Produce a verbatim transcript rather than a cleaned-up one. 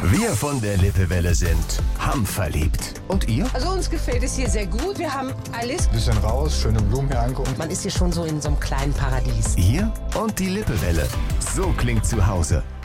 Wir von der Lippewelle sind hamverliebt. Und ihr? Also uns gefällt es hier sehr gut. Wir haben alles. Bisschen raus, schöne Blumen hier angucken. Man ist hier schon so in so einem kleinen Paradies. Ihr und die Lippewelle. So klingt zu Hause.